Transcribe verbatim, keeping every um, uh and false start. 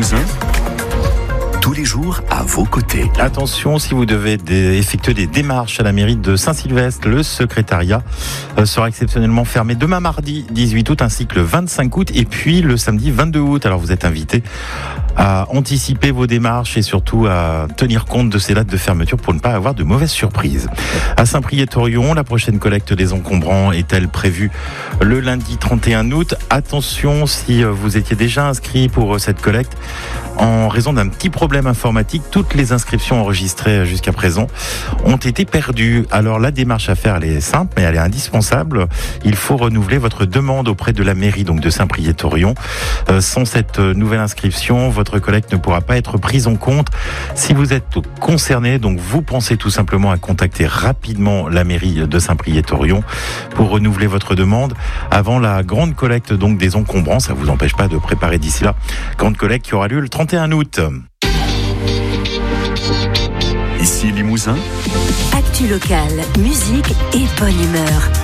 Limousin, tous les jours à vos côtés. Attention, si vous devez dé- effectuer des démarches à la mairie de Saint-Sylvestre, le secrétariat euh, sera exceptionnellement fermé demain mardi dix-huit août ainsi que le vingt-cinq août et puis le samedi vingt-deux août. Alors vous êtes invités à anticiper vos démarches et surtout à tenir compte de ces dates de fermeture pour ne pas avoir de mauvaises surprises. À Saint-Priest-Torion, la prochaine collecte des encombrants est-elle prévue le lundi trente et un août. Attention, si vous étiez déjà inscrit pour cette collecte, en raison d'un petit problème informatique, toutes les inscriptions enregistrées jusqu'à présent ont été perdues. Alors la démarche à faire, elle est simple, mais elle est indispensable. Il faut renouveler votre demande auprès de la mairie donc de Saint-Priest-Torion. Euh, sans cette nouvelle inscription, votre collecte ne pourra pas être prise en compte. Si vous êtes concerné, donc vous pensez tout simplement à contacter rapidement la mairie de Saint-Priest-Torion pour renouveler votre demande avant la grande collecte donc des encombrants. Ça vous empêche pas de préparer d'ici là grande collecte qui aura lieu le trente et un août. Ici Limousin, Actu locale, musique et bonne humeur.